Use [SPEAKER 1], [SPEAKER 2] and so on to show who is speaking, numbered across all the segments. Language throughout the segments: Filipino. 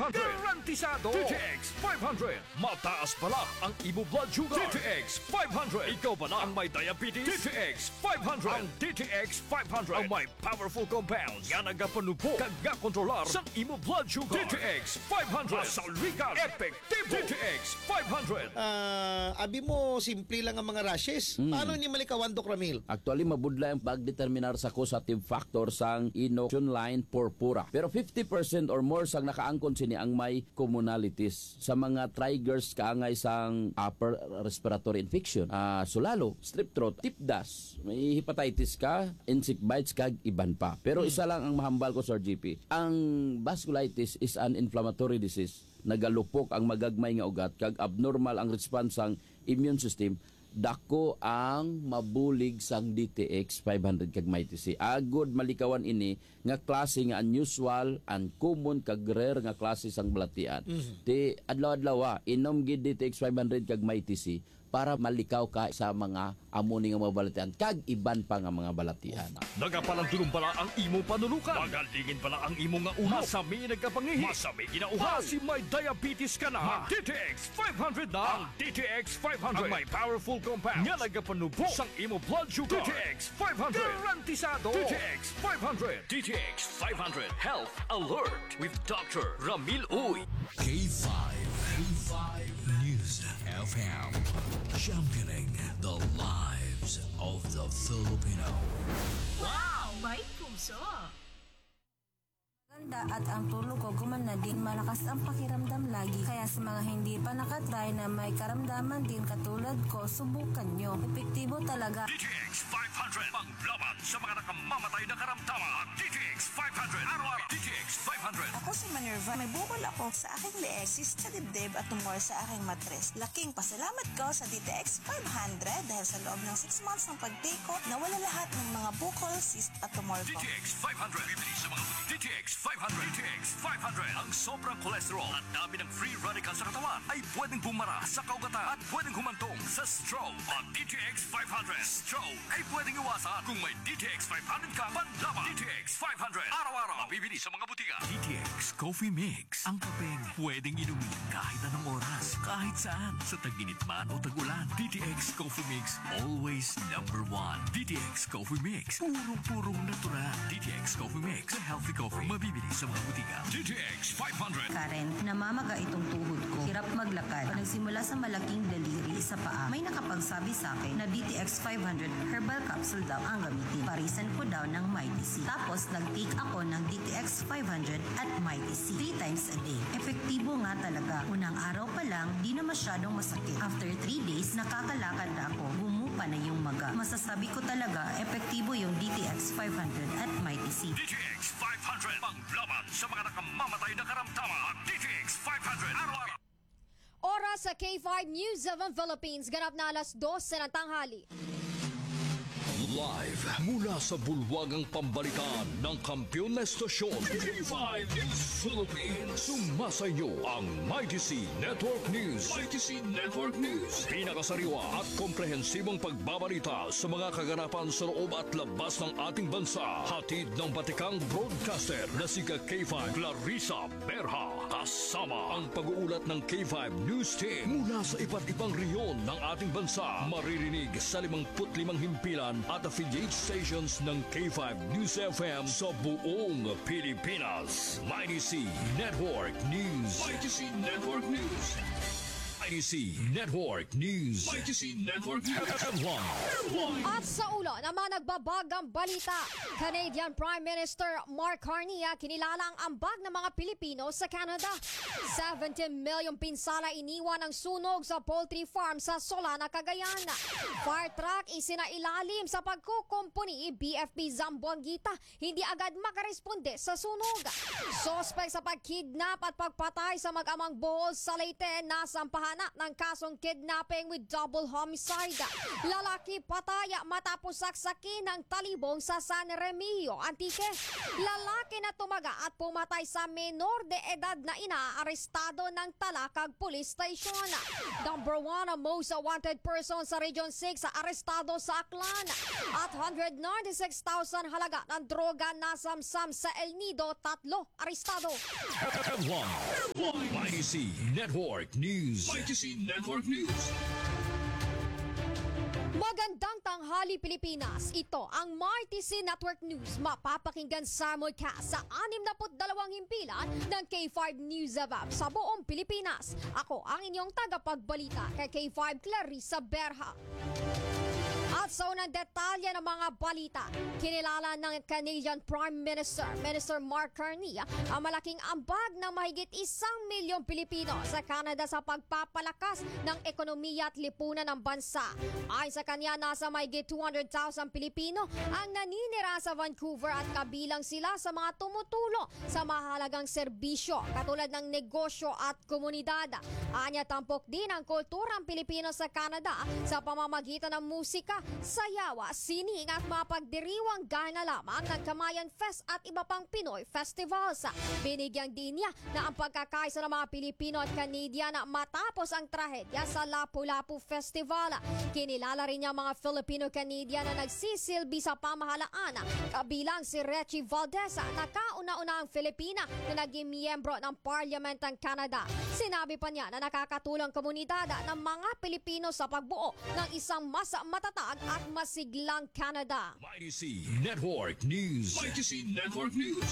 [SPEAKER 1] 500 garantisado. DTX 500 mataas pala ang imo blood sugar. DTX 500 ikaw ba na ang may diabetes? DTX 500 ang DTX 500 ang may powerful compounds yan nagapanupo kag kontrolar sa imo blood sugar. DTX 500 masaligan effective. DTX 500
[SPEAKER 2] abi mo simple lang ang mga rashes. Paano ni malikawan, Dok Ramil?
[SPEAKER 3] Actually, mabudla ang pagdeterminar sa causative factor sang inoculation line purpura. Pero 50% or more sang nakaangkon sini ang may commonalities sa mga triggers kaangay sang upper respiratory infection. Sulalo, strep throat, tipdas, may hepatitis ka, insect bites kag iban pa. Pero isa lang ang mahambal ko, Sir GP. Ang vasculitis is an inflammatory disease. Nagalupok ang magagmay nga ugat kag abnormal ang response sang immune system. Dako ang mabulig sang DTX 500 kag MyTC. Agod malikawan ini nga klase nga unusual, uncommon kag rare nga klase sang balatian. Ti adlaw-adlaw inom gid DTX 500 kag MyTC para malikaw ka sa mga amoni nga mga balatian kag iban pa nga mga balatian.
[SPEAKER 1] Nagapalandulong pala ang imo panulukan. Magalingin pala ang imo nga ulo. Masami nagkapangihi. Masami ginauhan. Si may diabetes ka na. DTX 500 na. Ang DTX 500 ang may powerful compounds nga nagapanubo sang imo blood sugar. DTX 500 garantisado. DTX 500. DTX 500 Health Alert with Dr. Ramil Uy.
[SPEAKER 4] K5 News FM, championing the lives of the Filipino.
[SPEAKER 5] Wow! May puso!
[SPEAKER 6] Ganda at ang tulog ko gumana din, malakas ang pakiramdam lagi. Kaya sa mga hindi pa nakatry na may karamdaman din katulad ko, subukan nyo. Epektibo talaga.
[SPEAKER 1] DTX 500 panglaban sa mga nakamamatay na karamdaman. DTX 500 araw-araw. DTX 500.
[SPEAKER 5] Ako si Minerva. May bukol ako sa aking leeg, cyst sa dibdib at tumor sa aking matres. Laking pasalamat ko sa DTX 500 dahil sa loob ng 6 months ng pag-take ko, nawala lahat ng mga bukol, cyst at tumor ko.
[SPEAKER 1] DTX 500 bibili sa mga DTX 500. DTX 500 ang sobrang cholesterol at dami ng free radical sa katawan ay pwedeng bumara sa kaugatan at pwedeng humantong sa stroke. Ang DTX 500 stroke ay pwedeng iwasan kung may DTX 500 kang panlaban. DTX 500 araw-araw mabibili sa mga butika. DTX Coffee Mix ang kapeng pwedeng inumin kahit anong oras, kahit saan, sa tag-init man o tag-ulan. DTX Coffee Mix always number one. DTX Coffee Mix purong natural. DTX Coffee Mix a healthy coffee mabibili sa mga butika. DTX 500.
[SPEAKER 6] Karen, namamaga itong tuhod ko. Hirap maglakad. Pag nagsimula sa malaking daliri sa paa, may nakapagsabi sa akin na DTX 500 herbal capsule daw ang gamitin. Parisan ko daw ng MyTC. Tapos nag-take ako ng DTX 500 at MyTC 3 times a day. Epektibo nga talaga. Unang araw pa lang, di na masyadong masakit. After 3 days, nakakalakad na ako. Gumupa na yung maga. Masasabi ko talaga, epektibo yung DTX 500 at MyTC.
[SPEAKER 1] DTX 500 panglaban sa mga nakamamatay na karamdaman. DTX 500 araw-araw.
[SPEAKER 7] Oras sa K5 News of the Philippines. Ganap na alas 12 ng tanghali.
[SPEAKER 1] Live mula sa bulwagang pambalitaan ng kampiyon na estasyon K5 News Philippines. Sumasayo ang MyTC Network News. MyTC Network News. Pinakasariwa at komprehensibong pagbabalita sa mga kaganapan sa loob at labas ng ating bansa. Hatid ng batikang broadcaster na si K5 Clarissa Berha. Kasama ang pag-uulat ng K5 News Team mula sa iba't ibang reyon ng ating bansa. Maririnig sa 55 himpilan at affiliate stations ng K5 News FM sa buong Pilipinas. MyTC Network News. MyTC Network News. MyTC Network News. MyTC Network FM1.
[SPEAKER 7] At sa ulo naman nagbabagang balita, Canadian Prime Minister Mark Carney kinilala ang ambag ng mga Pilipino sa Canada. 70 million pinsala iniwan ng sunog sa poultry farm sa Solana, Cagayan. Fire truck isinailalim sa pagkukumpuni BFP Zamboanguita, hindi agad makaresponde sa sunog. Sospek sa pagkidnap at pagpatay sa mag-amang Bohol sa Leyte nasampahan pampahana ng kasong kidnapping with double homicide. Lalaki pataya matapos saksakin ng talibong sa San Remigio, Antique. Lalaki na tumaga at pumatay sa menor de edad na inaarestado ng Talakag Police Station. Number 1 ang most wanted person sa Region 6 arestado sa Aklan. At 196,000 halaga ng droga nasamsam sa El Nido, 3 arestado.
[SPEAKER 1] YTC Network News. YTC Network News.
[SPEAKER 7] Magandang tanghali Pilipinas. Ito ang MyTC Network News. Mapapakinggan sa mulcast sa 62 himpilan ng K5 News App sa buong Pilipinas. Ako ang inyong tagapagbalita kay K5 Clarissa Berha. At sa unang detalye ng mga balita, kinilala ng Canadian Prime Minister Mark Carney, ang malaking ambag ng mahigit 1 milyong Pilipino sa Canada sa pagpapalakas ng ekonomiya at lipunan ng bansa. Ayon sa kanya, nasa mahigit 200,000 Pilipino ang naninira sa Vancouver at kabilang sila sa mga tumutulong sa mahalagang serbisyo katulad ng negosyo at komunidad. Anya tampok din ang kulturang Pilipino sa Canada sa pamamagitan ng musika, sayaw, sining at mapagdiriwang gana lamang ng Kamayan Fest at iba pang Pinoy festivals. Binigyang din niya na ang pagkakaisa ng mga Pilipino at Canadian matapos ang trahedya sa Lapu-Lapu Festival. Kinilala rin niya mga Filipino-Canadian na nagsisilbi sa pamahalaan, kabilang si Rechy Valdez na kauna-unahang Filipina na naging miyembro ng Parliament ng Canada. Sinabi pa niya na nakakatulong komunidad ng mga Pilipino sa pagbuo ng isang mas matatag at masiglang Canada.
[SPEAKER 1] YTC Network News. YTC Network News.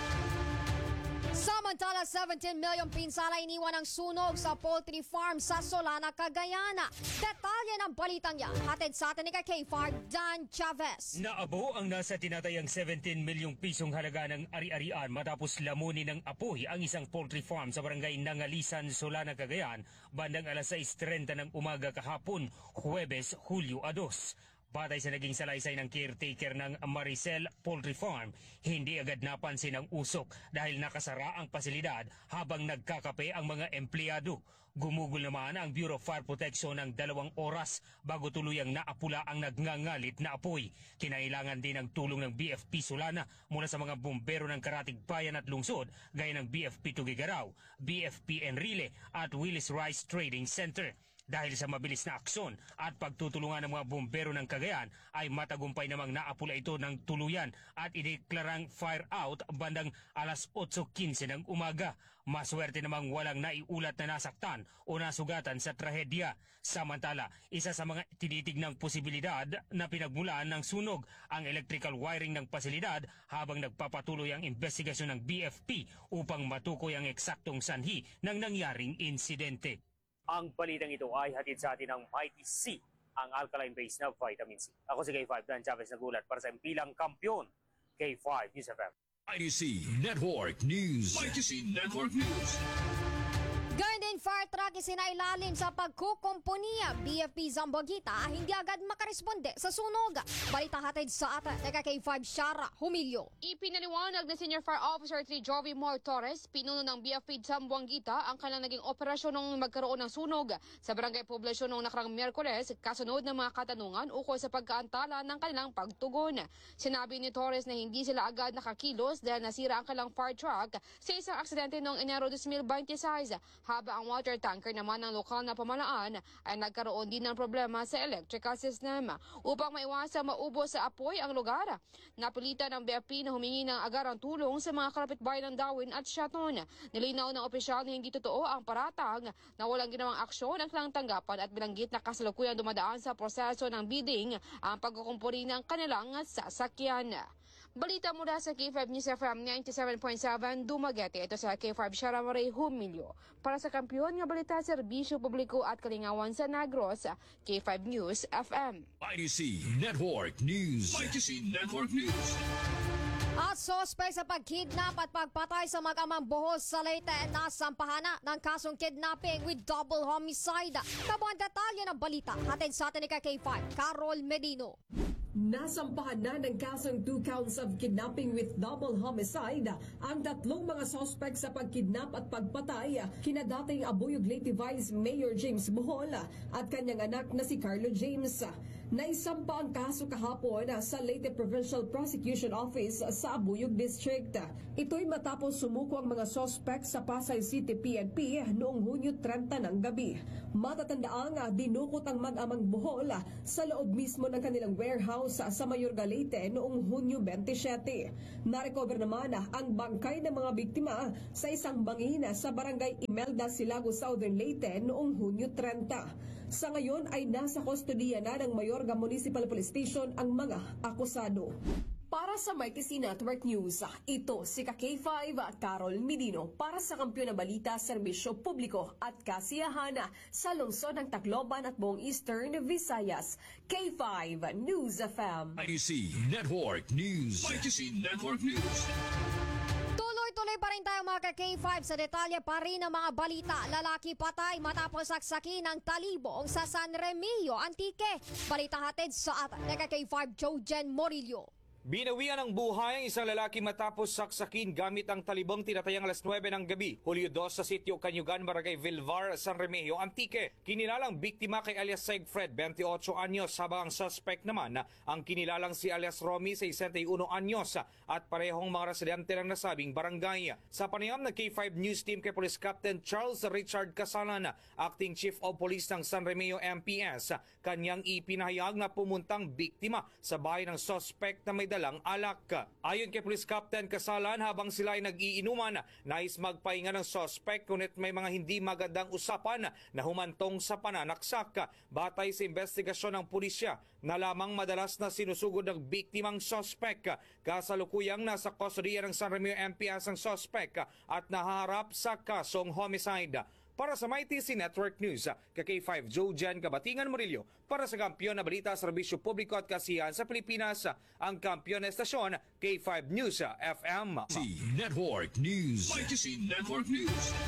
[SPEAKER 7] Samantala, 17 milyong pinsala iniwan ng sunog sa poultry farm sa Solana, Cagayan. Detalye ng balitang yan, hatid sa atin ni K5 Dan Chavez.
[SPEAKER 8] Naabo ang nasa tinatayang 17 milyong pisong halaga ng ari-arian matapos lamunin ng apoy ang isang poultry farm sa barangay Nangalisan, Solana, Cagayan, bandang alas 6:30 ng umaga kahapon, Huwebes, Hulyo 2. Batay sa naging salaysay ng caretaker ng Maricel Poultry Farm, hindi agad napansin ang usok dahil nakasara ang pasilidad habang nagkakape ang mga empleyado. Gumugol naman ang Bureau of Fire Protection ng 2 oras bago tuluyang naapula ang nagngangalit na apoy. Kinailangan din ang tulong ng BFP Solana mula sa mga bumbero ng Karatig Bayan at Lungsod gaya ng BFP Tugigaraw, BFP Enrile at Willis Rice Trading Center. Dahil sa mabilis na aksyon at pagtutulungan ng mga bumbero ng Cagayan ay matagumpay namang naapula ito ng tuluyan at ideklarang fire out bandang alas 8:15 ng umaga. Maswerte namang walang naiulat na nasaktan o nasugatan sa trahedya. Samantala, isa sa mga tinitignang posibilidad na pinagmulaan ng sunog ang electrical wiring ng pasilidad habang nagpapatuloy ang investigasyon ng BFP upang matukoy ang eksaktong sanhi ng nangyaring insidente. Ang balitang ito ay hatid sa atin ng Mighty C, ang alkaline-based na vitamin C. Ako si K5 Dan Chavez nagulat para sa impilang kampiyon, K5 News FM.
[SPEAKER 1] YTC Network News. YTC Network News.
[SPEAKER 7] Gayun din, fire truck isinailalim sa pagkukumpuniya. BFP Zamboanga hindi agad makaresponde sa sunog. Balita hatid sa atin ng K5 Shara Humilio.
[SPEAKER 9] Ipinaliwanag na Senior Fire Officer 3 Jovi Moore Torres, pinuno ng BFP Zamboanga, ang kanilang naging operasyon nung magkaroon ng sunog sa barangay poblasyon noong nakarang Miyerkules, kasunod ng mga katanungan ukol sa pagkaantala ng kanilang pagtugon. Sinabi ni Torres na hindi sila agad nakakilos dahil nasira ang kanilang fire truck sa isang aksidente noong Enero 2026. Haba ang water tanker naman ng lokal na pamalaan ay nagkaroon din ng problema sa electrical system. Upang maiwasang maubos sa apoy ang lugar, napilitan ng BFP na humingi ng agarang tulong sa mga kalapitbayan ng Darwin at Shaton. Nilinaw ng opisyal na hindi totoo ang paratang na walang ginawang aksyon ang kanilang tanggapan at bilanggit na kasalukuyan dumadaan sa proseso ng bidding ang pagkukumpuni ng kanilang sasakyan. Balita mula sa K5 News FM 97.7 Dumaguete. Ito sa K5 Shara Marie Humilio. Para sa kampiyon nga balita, serbisyo publiko at kalingawan sa Negros, K5 News FM.
[SPEAKER 1] YTC Network News. YTC Network News.
[SPEAKER 7] At sospek sa pagkidnap at pagpatay sa mag-amang buhos sa Leyte na sampahana ng kasong kidnapping with double homicide. Kabuang detalye ng balita hatid sa atin ni K5 Carol Medino.
[SPEAKER 10] Nasampahan na ng kasong 2 counts of kidnapping with double homicide ang tatlong mga suspect sa pagkidnap at pagpatay kina dating Abuyog Leyte Vice Mayor James Bohol at kanyang anak na si Carlo James. Naisampa ang kaso kahapon sa Leyte Provincial Prosecution Office sa Abuyog District. Ito'y matapos sumuko ang mga suspect sa Pasay City PNP noong Hunyo 30 ng gabi. Matatandaang dinukot ang mag-amang Bohol sa loob mismo ng kanilang warehouse sa Mayorga Leyte noong Hunyo 27. Narecover naman ang bangkay ng mga biktima sa isang bangin sa Barangay Imelda, Silago, Southern Leyte noong Hunyo 30. Sa ngayon ay nasa kustodiya na ng Mayorga Municipal Police Station ang mga akusado. Para sa MyTC Network News, ito si K5 Carol Medino para sa Kampiyon na Balita, Serbisyo Publiko at Kasiyahan sa lungsod ng Tacloban at buong Eastern Visayas. K5 News FM.
[SPEAKER 1] ITC Network News. ITC Network News.
[SPEAKER 7] Tuloy-tuloy pa rin tayo mga K5 sa detalye pa rin ng mga balita. Lalaki patay matapos saksakin ng talibong sa San Remigio, Antique. Balita hatid sa at K5 Jojen Morillo.
[SPEAKER 11] Binawian ng buhay ang isang lalaki matapos saksakin gamit ang talibong tinatayang alas 9 ng gabi. Hulyo 2 sa sitio Kanyugan, Barangay Vilvar, San Remigio, Antique. Kinilalang biktima kay alias Segfred, 28 anyos, habang ang suspect naman ang kinilalang si alias Romy, 61 anyos, at parehong mga residente ng nasabing barangay. Sa panayam ng K5 News Team kay Police Captain Charles Richard Casalan, Acting Chief of Police ng San Remigio MPS, kanyang ipinahayag na pumuntang biktima sa bahay ng suspect na may dalang alak. Ayon kay Police Captain Casalan, habang sila ay nag-iinuman, nais magpahinga ng suspect ngunit may mga hindi magandang usapan na humantong sa pananaksak. Batay sa investigasyon ng pulisya, na lamang madalas na sinusugod ng biktimang suspect. Kasalukuyang nasa kustodiya ng San Remigio MPS ang suspect at nahaharap sa kasong homicide. Para sa MyTC Network News, K5 Jojen Kabatingan Murillo, para sa Kampiyon na Balita, Serbisyo Publiko at Kasiyahan sa Pilipinas, ang kampiyon na estasyon, K5 News FM.
[SPEAKER 1] ITC Network News. ITC Network News.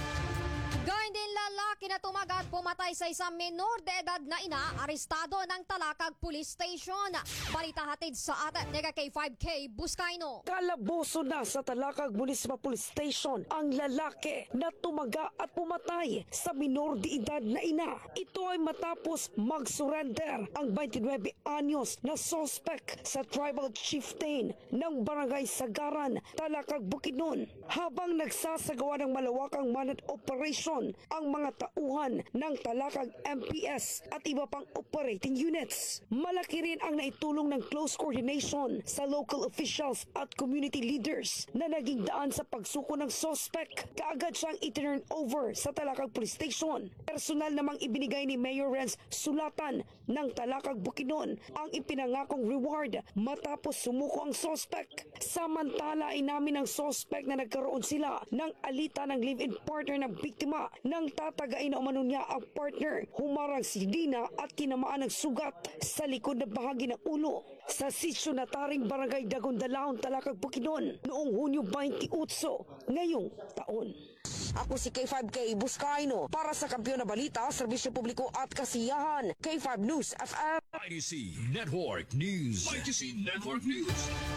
[SPEAKER 7] Gayun din lalaki na tumaga at pumatay sa isang minor de edad na ina, arestado ng Talakag Police Station. Balita hatid sa atin, K5K Buscaino.
[SPEAKER 12] Kalaboso na sa Talakag Municipal Police Station ang lalaki na tumaga at pumatay sa minor de edad na ina. Ito ay matapos mag-surrender ang 29 anyos na suspect sa tribal chieftain ng Barangay Sagaran, Talakag, Bukidnon. Habang nagsasagawa ng malawakang manhunt operation ang mga tauhan ng Talakag MPS at iba pang operating units. Malaki rin ang naitulong ng close coordination sa local officials at community leaders na naging daan sa pagsuko ng suspect. Kaagad siyang i-turn over sa Talakag Police Station. Personal namang ibinigay ni Mayor Renz Sulatan ng Talakag Bukidnon ang ipinangakong reward matapos sumuko ang suspect. Samantala, inamin ng suspect na nagkaroon sila ng alita ng live-in partner ng biktima nang tatagain na umano niya ang partner. Humarang si Dina at tinamaan ng sugat sa likod na bahagi ng ulo sa sitio na taring Barangay Dagondalaon, Talakag, Bukidnon noong Hunyo 28 ngayong taon. Ako si K5K Buscaino para sa Kampiyon na Balita, Serbisyo Publiko at Kasiyahan. K5 News FM.
[SPEAKER 1] ITC Network News. ITC Network News.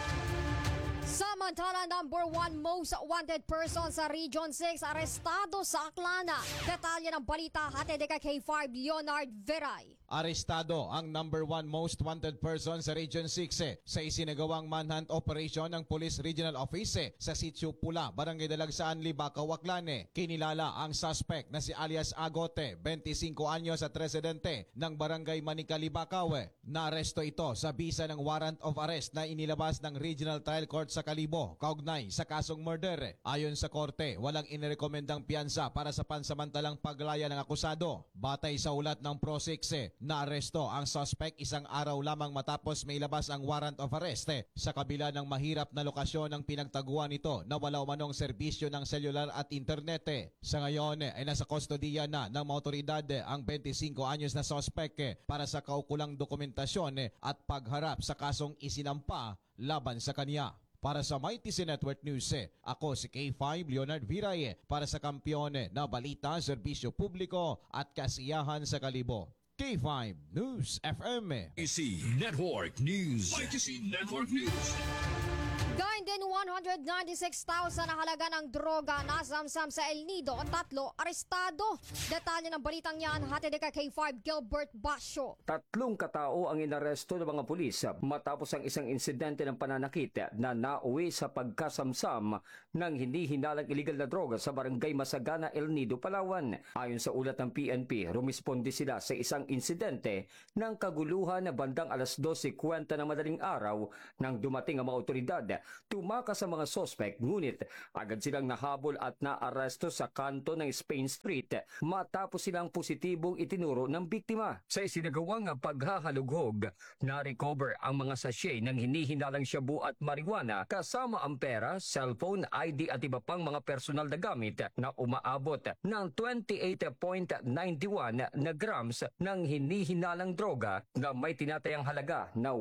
[SPEAKER 7] Samantala, number 1 most wanted person sa Region 6 arestado sa Aklana. Detalye ng balita hatid kay K5 Leonard Veray.
[SPEAKER 13] Arestado ang number 1 most wanted person sa Region 6 sa isinagawang manhunt operation ng Police Regional Office sa Sitio Pula, Barangay Dalagsaan, Libacaw, Aklane. Kinilala ang suspect na si alias Agote, 25 anyos at residente ng Barangay Manica, Libacaw. Naaresto ito sa bisa ng warrant of arrest na inilabas ng Regional Trial Court sa Kalibo, kaugnay sa kasong murder. Ayon sa korte, walang inirekomendang piyansa para sa pansamantalang paglaya ng akusado. Batay sa ulat ng Pro-6, naaresto ang suspect isang araw lamang matapos may labas ang warrant of arrest sa kabila ng mahirap na lokasyon ng pinagtaguan nito na wala umanong serbisyo ng selular at internet. Sa ngayon ay nasa kustodiya na ng mga otoridad ang 25 anyos na suspect para sa kaukulang dokumentasyon at pagharap sa kasong isinampa laban sa kanya. Para sa MyTC Network News, ako si K5 Leonard Viray para sa Kampiyon na Balita, Serbisyo Publiko at Kasiyahan sa Kalibo. K5 News FM.
[SPEAKER 1] ITC Network News. ITC Network News.
[SPEAKER 7] Gayon din 196,000 na halaga ng droga nasamsam sa El Nido at 3 arestado. Detalye ng balitang yan, hatid kay K5 Gilbert Basyo.
[SPEAKER 14] 3 katao ang inaresto ng mga pulis matapos ang isang insidente ng pananakit na nauwi sa pagkasamsam ng hindi hinalang illegal na droga sa barangay Masagana, El Nido, Palawan. Ayon sa ulat ng PNP, rumisponde sila sa isang insidente ng kaguluhan na bandang alas 12:20 ng madaling araw nang dumating ang mga otoridad. Tumakas sa mga sospek, ngunit agad silang nahabol at naaresto sa kanto ng Spain Street matapos silang positibong itinuro ng biktima. Sa isinagawang paghahalughog, na-recover ang mga sachet ng hinihinalang shabu at marijuana kasama ang pera, cellphone, ID at iba pang mga personal na gamit na umaabot ng 28.91 na grams ng hinihinalang droga na may tinatayang halaga na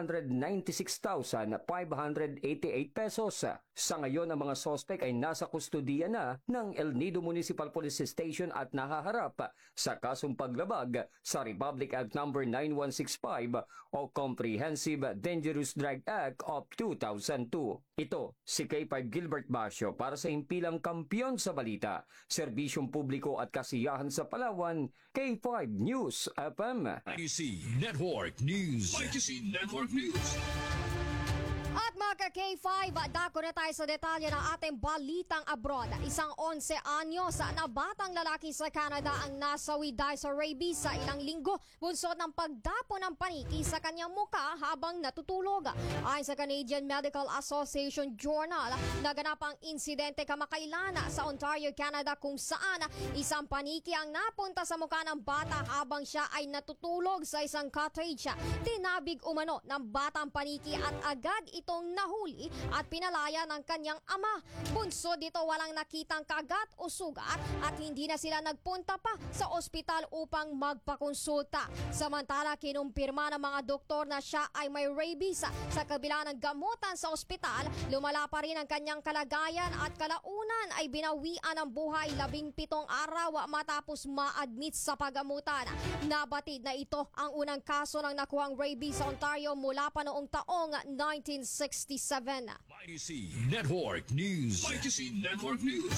[SPEAKER 14] 196,588 pesos. Sa ngayon, ang mga sospek ay nasa kustudiya na ng El Nido Municipal Police Station at nahaharap sa kasong paglabag sa Republic Act No. 9165 o Comprehensive Dangerous Drug Act of 2002. Ito si K5 Gilbert Basyo para sa himpilang kampiyon sa balita, serbisyong publiko at kasiyahan sa Palawan, K5 News FM.
[SPEAKER 1] ITC Network News. ITC Network News.
[SPEAKER 7] At mga K5, dako na tayo sa detalye ng ating balitang abroad. Isang 11 anyos na batang lalaki sa Canada ang nasawi dahil sa rabies sa ilang linggo bunsod ng pagdapo ng paniki sa kanyang muka habang natutulog. Ayon sa Canadian Medical Association Journal, naganap ang insidente kamakailan sa Ontario, Canada kung saan isang paniki ang napunta sa muka ng bata habang siya ay natutulog sa isang cottage. Tinabig umano ng batang paniki at agad itong nahuli at pinalaya ng kanyang ama. Bunso dito walang nakitang kagat o sugat at hindi na sila nagpunta pa sa ospital upang magpakonsulta. Samantala, kinumpirma ng mga doktor na siya ay may rabies. Sa kabila ng gamutan sa ospital, lumala pa rin ang kanyang kalagayan at kalaunan ay binawian ng buhay 17 araw matapos ma-admit sa pagamutan. Nabatid na ito ang unang kaso ng nakuhang rabies sa Ontario mula pa noong taong 1967.
[SPEAKER 1] ITC Network News. ITC Network News.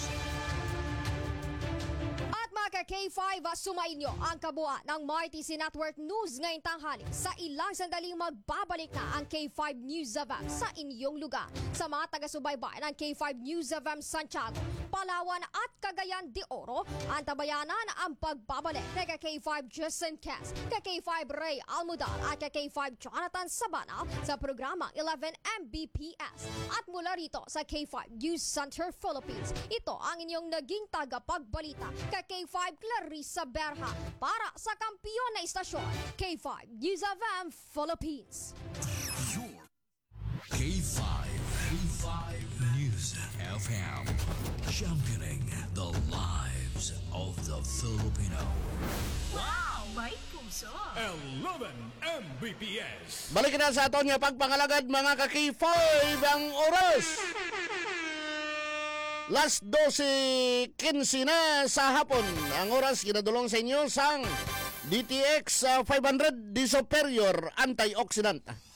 [SPEAKER 7] At mga K5, sumainyo ang kabuuan ng MyTC Network News ngayong tanghali. Sa ilang sandaling magbabalik na ang K5 News FM sa inyong lugar. Sa mga taga-subaybay ng K5 News FM Santiago, Palawan at Cagayan de Oro, antabayanan ang pagbabalik kay K5 Justin Cass, kay K5 Ray Almudal at kay K5 Jonathan Sabana sa programang 11 Mbps. At mula rito sa K5 News Center Philippines, ito ang inyong naging tagapagbalita kay K5 Clarissa Berha para sa kampiyon na istasyon, K5 News FM Philippines.
[SPEAKER 4] K5 News FM, championing the lives of the Filipino.
[SPEAKER 15] Wow! May puso!
[SPEAKER 1] 11 Mbps.
[SPEAKER 16] Balik na sa aton nga pagpangalagad mga ka-K5 ang oras. Last 12:15 na sa hapon. Ang oras ginadulong sa inyo sang DTX 500 Di Superior Antioxidant.